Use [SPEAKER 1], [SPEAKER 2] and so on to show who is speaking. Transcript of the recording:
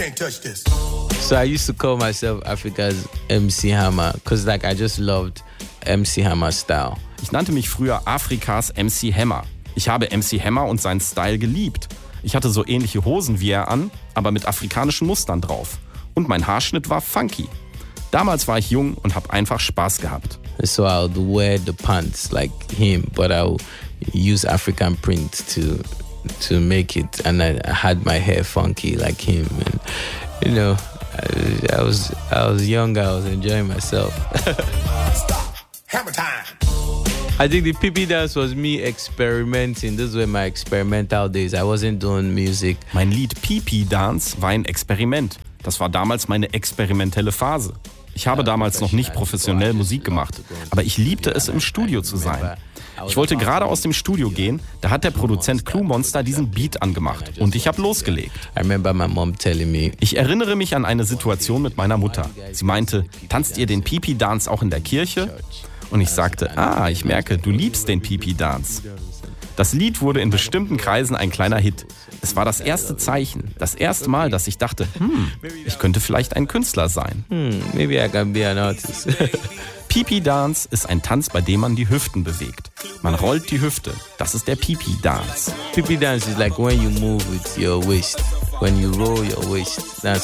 [SPEAKER 1] can't touch this.
[SPEAKER 2] So I used to call myself Africa's MC Hammer, because like I just loved MC Hammer style.
[SPEAKER 3] Ich nannte mich früher Afrikas MC Hammer. Ich habe MC Hammer und seinen Style geliebt. Ich hatte so ähnliche Hosen wie er an, aber mit afrikanischen Mustern drauf. Und mein Haarschnitt war funky. Damals war ich jung und habe einfach Spaß gehabt.
[SPEAKER 2] So I would wear the pants like him, but I would use African print to make it, and I had my hair funky like him, and you know, I was young, I was enjoying myself.
[SPEAKER 1] Stop. Hammer time.
[SPEAKER 2] I think the PP dance was me experimenting. Those were my experimental days. I wasn't doing music.
[SPEAKER 3] Mein Lied PP Dance war ein Experiment. Das war damals meine experimentelle Phase. Ich habe damals noch nicht professionell Musik gemacht, aber ich liebte es, im Studio zu sein. Ich wollte gerade aus dem Studio gehen, da hat der Produzent Clue Monster diesen Beat angemacht und ich habe losgelegt.
[SPEAKER 2] I remember my mom telling me,
[SPEAKER 3] Ich erinnere mich an eine Situation mit meiner Mutter. Sie meinte, tanzt ihr den PP Dance auch in der Kirche? Und ich sagte, ich merke, du liebst den PP Dance. Das Lied wurde in bestimmten Kreisen ein kleiner Hit. Es war das erste Zeichen, das erste Mal, dass ich dachte, ich könnte vielleicht ein Künstler sein.
[SPEAKER 2] maybe I can be an artist.
[SPEAKER 3] PP Dance ist ein Tanz, bei dem man die Hüften bewegt. Man rollt die Hüfte. Das ist der PP Dance.
[SPEAKER 2] PP dance is like when you move with your waist. When you roll your waist, that's